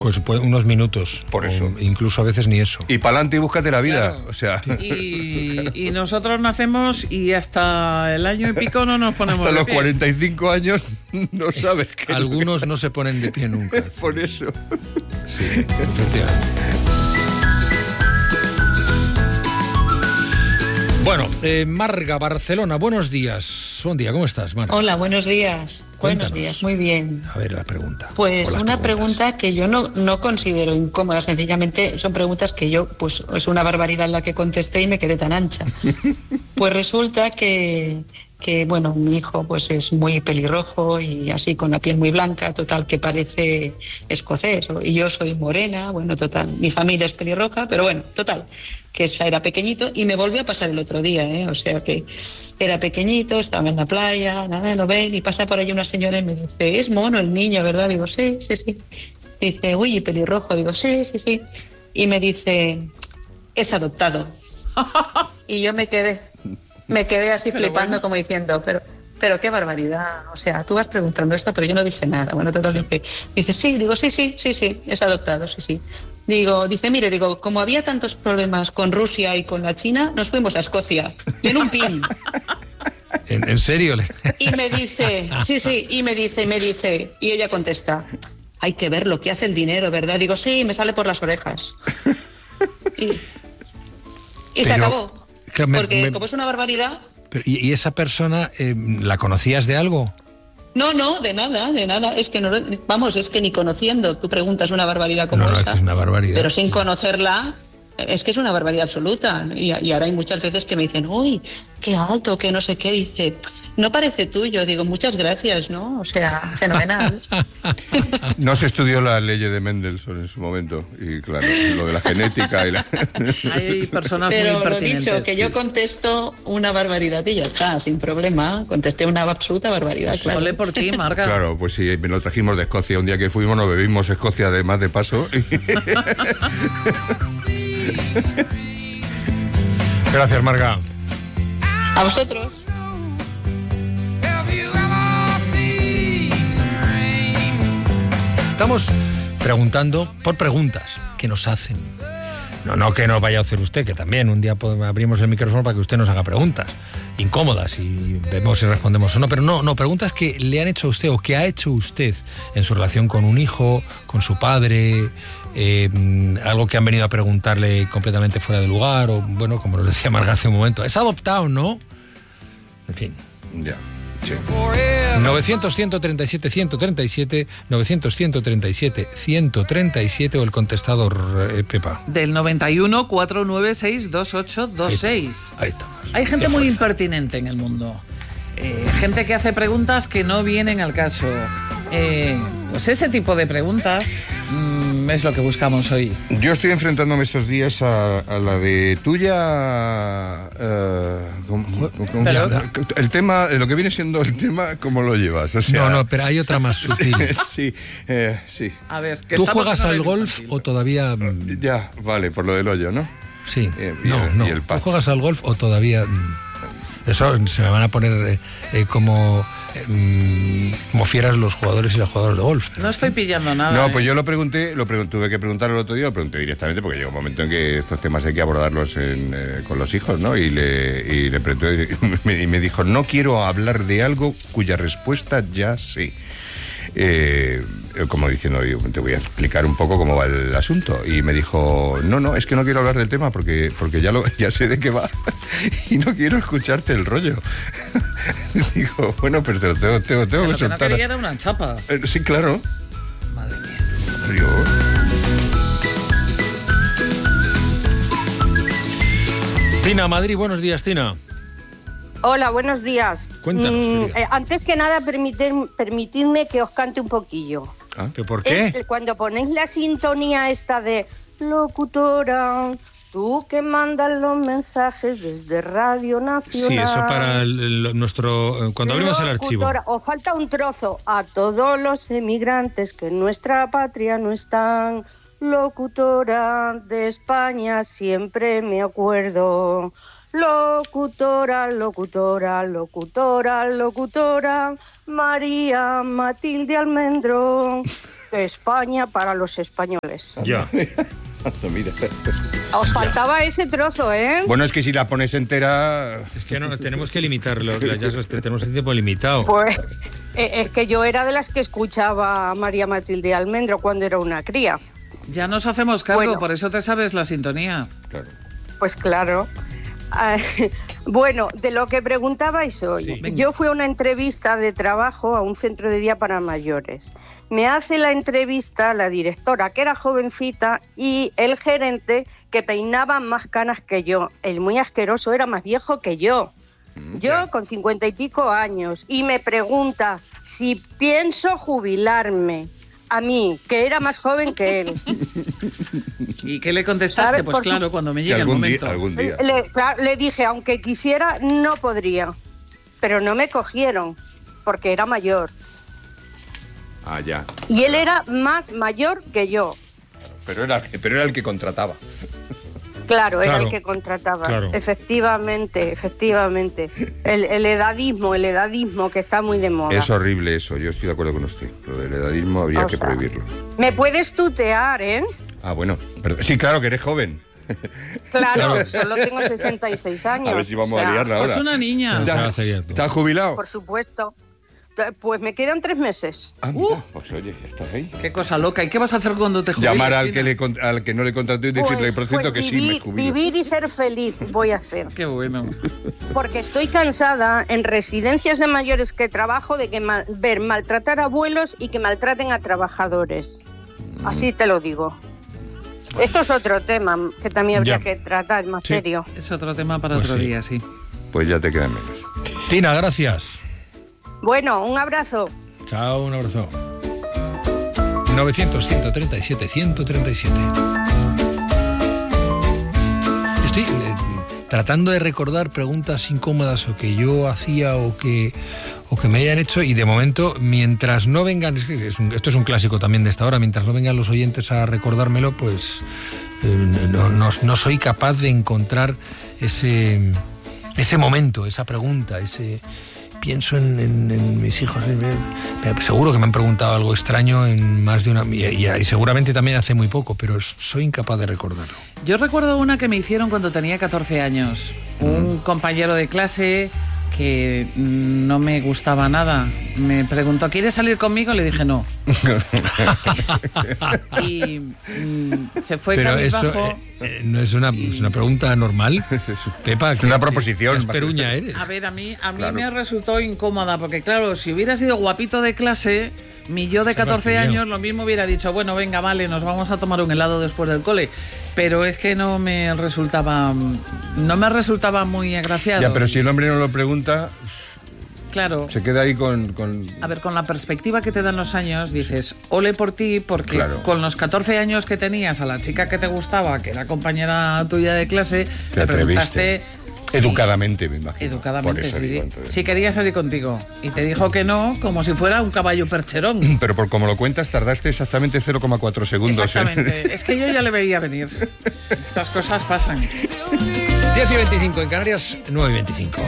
Pues unos minutos. Por eso. Incluso a veces ni eso. Y para adelante y búscate la vida. Claro. O sea. Y nosotros nacemos y hasta el año y pico no nos ponemos Hasta de los pie. 45 años no sabes qué. Algunos no se ponen de pie nunca. Por eso. Sí, efectivamente. Bueno, Marga, Barcelona, buenos días. Buen día, ¿cómo estás, Marga? Hola, buenos días. Cuéntanos. Buenos días, muy bien. A ver, la pregunta. Pues O las una preguntas. pregunta que yo no considero incómoda, sencillamente son preguntas que yo, pues es una barbaridad la que contesté y me quedé tan ancha. Pues resulta que bueno, mi hijo pues es muy pelirrojo y así con la piel muy blanca, total, que parece escocés. Y yo soy morena, bueno, total, mi familia es pelirroja, pero bueno, total, que era pequeñito y me volvió a pasar el otro día, o sea que era pequeñito, estaba en la playa, nada, lo ven y pasa por ahí una señora y me dice, es mono el niño, ¿verdad? Digo, sí. Dice, uy, ¿y pelirrojo? Digo, sí. Y me dice, es adoptado. Y yo me quedé así Pero flipando, bueno. Como diciendo, pero qué barbaridad, o sea, tú vas preguntando esto, pero yo no dije nada. Bueno, total, dice, sí, digo, sí, es adoptado, sí. Digo, como había tantos problemas con Rusia y con la China, nos fuimos a Escocia, en un pin. ¿En serio? Y me dice, sí, y me dice, y ella contesta, hay que ver lo que hace el dinero, ¿verdad? Digo, sí, me sale por las orejas. Y se Pero, acabó. claro, Porque como es una barbaridad... ¿Y esa persona la conocías de algo? No, de nada. Es que es que ni conociendo, tú preguntas una barbaridad como No, esta. es una barbaridad. Pero sin conocerla, es que es una barbaridad absoluta. Y ahora hay muchas veces que me dicen, uy, qué alto, que no sé qué. Dice, no parece tuyo. Digo, muchas gracias, ¿no? O sea, fenomenal. No se estudió la ley de Mendelssohn en su momento. Y claro, lo de la genética y la... Hay personas muy Pero lo impertinentes. dicho, que yo contesto una barbaridad y ya está, sin problema. Contesté una absoluta barbaridad, Pues claro. ole por ti, Marga. Claro, pues sí, me lo trajimos de Escocia. Un día que fuimos nos bebimos Escocia además de paso. Gracias, Marga. A vosotros. Estamos preguntando por preguntas que nos hacen. No que nos vaya a hacer usted, que también un día abrimos el micrófono para que usted nos haga preguntas incómodas y vemos si respondemos o no, pero no, preguntas que le han hecho a usted o que ha hecho usted en su relación con un hijo, con su padre, algo que han venido a preguntarle completamente fuera de lugar, o bueno, como nos decía Marga hace un momento, ¿es adoptado, no? En fin. Ya, sí. 900-137-137, 900-137-137 o el contestador, Pepa. Del 91 496 2826. Ahí está. Hay gente Qué muy fuerza. impertinente en el mundo. Gente que hace preguntas que no vienen al caso. Pues ese tipo de preguntas es lo que buscamos hoy. Yo estoy enfrentándome estos días a la de tuya... Pero- el tema, lo que viene siendo el tema, ¿cómo lo llevas? O sea, No, pero hay otra más sutil. Sí. A ver, que ¿Tú estamos juegas en al horario golf infantil. o todavía...? Ya, vale, por lo del hoyo, ¿no? Sí, y no. el ¿Tú patch. juegas al golf o todavía...? Eso se me van a poner como fieras los jugadores y las jugadoras de golf. No estoy pillando nada. No, pues yo lo pregunté, tuve que preguntarlo el otro día, lo pregunté directamente porque llega un momento en que estos temas hay que abordarlos con los hijos, ¿no? Y le pregunté y me dijo, no quiero hablar de algo cuya respuesta ya sé. Como diciendo, te voy a explicar un poco cómo va el asunto. Y me dijo, no, es que no quiero hablar del tema porque ya sé de qué va y no quiero escucharte el rollo. Digo, bueno, pero te lo tengo O sea, que lo que no soltar. quería era una chapa. Sí, claro. Madre mía. Digo, Tina, Madrid, buenos días, Tina. Hola, buenos días. Cuéntanos, querida. Antes que nada, permitidme que os cante un poquillo. ¿Pero por qué? Cuando ponéis la sintonía esta de locutora, tú que mandas los mensajes desde Radio Nacional. Sí, eso para nuestro... Cuando abrimos el archivo. Locutora, os falta un trozo. A todos los emigrantes que en nuestra patria no están. Locutora de España, siempre me acuerdo. Locutora, María Matilde Almendro. de España para los españoles. Ya. Mira. Os faltaba ese trozo, ¿eh? Bueno, es que si la pones entera... Es que no, tenemos que limitarlo, tenemos un tiempo limitado. Pues es que yo era de las que escuchaba a María Matilde Almendro cuando era una cría. Ya nos hacemos cargo, Bueno. por eso te sabes la sintonía. Claro. Pues claro. Bueno, de lo que preguntabais hoy, Sí. yo fui a una entrevista de trabajo a un centro de día para mayores. Me hace la entrevista la directora, que era jovencita, y el gerente, que peinaba más canas que yo. El muy asqueroso era más viejo que yo. Yo con 50 y pico años. Y me pregunta si pienso jubilarme. A mí, que era más joven que él. ¿Y qué le contestaste? ¿Sabe? Pues Por claro, su- cuando me Que llegue el momento. algún día. Le dije, aunque quisiera, no podría. Pero no me cogieron, porque era mayor. Ah, ya. Y él era más mayor que yo. Pero era el que contrataba. Claro, era Claro, el que contrataba. claro. Efectivamente. El edadismo que está muy de moda. Es horrible eso, yo estoy de acuerdo con usted. Lo del edadismo habría O que sea, prohibirlo. Me puedes tutear, ¿eh? Ah, bueno. Sí, claro que eres joven. Claro, solo tengo 66 años. A ver si vamos o sea, a liarla ahora. Pues una niña. Ya. va a seguir tú. ¿Estás jubilado? Por supuesto. Pues me quedan 3 meses. Ah, mira, pues oye, ya estás ahí. Qué cosa loca. ¿Y qué vas a hacer cuando te jubiles? Llamar al Tina? al que no le contrató y decirle, por cierto, que sí, me vivir, jubilo. vivir y ser feliz voy a hacer. Qué bueno. Porque estoy cansada en residencias de mayores que trabajo de que ver maltratar a abuelos y que maltraten a trabajadores. Así te lo digo. Esto es otro tema que también habría Ya. que tratar más Sí. serio. Es otro tema para Pues otro sí. día, sí. Pues ya te quedan menos. Tina, gracias. Bueno, un abrazo. Chao, un abrazo. 900-137-137. Estoy tratando de recordar preguntas incómodas o que yo hacía o que me hayan hecho, y de momento, mientras no vengan, esto es un clásico también de esta hora, mientras no vengan los oyentes a recordármelo, pues no soy capaz de encontrar ese momento, esa pregunta, pienso en mis hijos. Seguro que me han preguntado algo extraño en más de una... Y seguramente también hace muy poco, pero soy incapaz de recordarlo. Yo recuerdo una que me hicieron cuando tenía 14 años. Un compañero de clase que no me gustaba nada. Me preguntó, ¿quieres salir conmigo? Le dije no. Y se fue Pero eso cabizbajo. no es una pregunta normal, Pepa. Es una proposición. ¿Qué esperuña eres? A ver, a mí Claro. me resultó incómoda, porque claro, si hubiera sido guapito de clase, mi yo de Se ha 14 fastidiado. años lo mismo hubiera dicho, bueno, venga, vale, nos vamos a tomar un helado después del cole. Pero es que no me resultaba muy agraciado. Ya, pero si el hombre no lo pregunta, Claro. se queda ahí con... A ver, con la perspectiva que te dan los años, dices, ole por ti, porque Claro. con los 14 años que tenías a la chica que te gustaba, que era compañera tuya de clase, Te le atreviste. preguntaste... Sí, Educadamente, me imagino. educadamente, Por eso sí, digo, sí. entonces. Sí quería salir contigo. Y te dijo que no, como si fuera un caballo percherón. Pero por como lo cuentas, tardaste exactamente 0,4 segundos. Exactamente. Es que yo ya le veía venir. Estas cosas pasan. 10:25 en Canarias, 9:25.